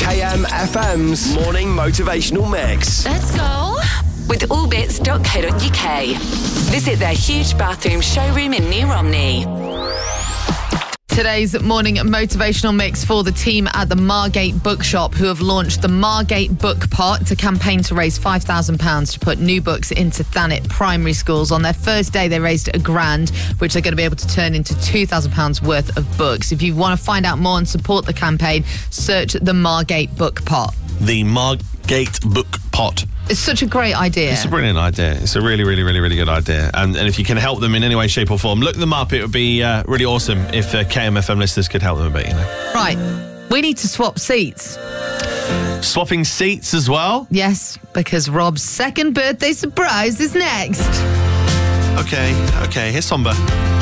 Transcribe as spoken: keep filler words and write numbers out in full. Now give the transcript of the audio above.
K M F M's Morning Motivational Mix. Let's go with allbits dot co dot uk. Visit their huge bathroom showroom in New Romney. Today's morning motivational mix for the team at the Margate Bookshop, who have launched the Margate Book Pot. It's a campaign to raise five thousand pounds to put new books into Thanet primary schools. On their first day, they raised a grand, which they're going to be able to turn into two thousand pounds worth of books. If you want to find out more and support the campaign, search the Margate Book Pot. The Margate Book Pot. It's such a great idea. It's a brilliant idea. It's a really, really, really, really good idea. And, and if you can help them in any way, shape or form, look them up. It would be uh, really awesome if uh, K M F M listeners could help them a bit, you know. Right. We need to swap seats. Swapping seats as well? Yes, because Rob's second birthday surprise is next. Okay, okay. Here's Somber.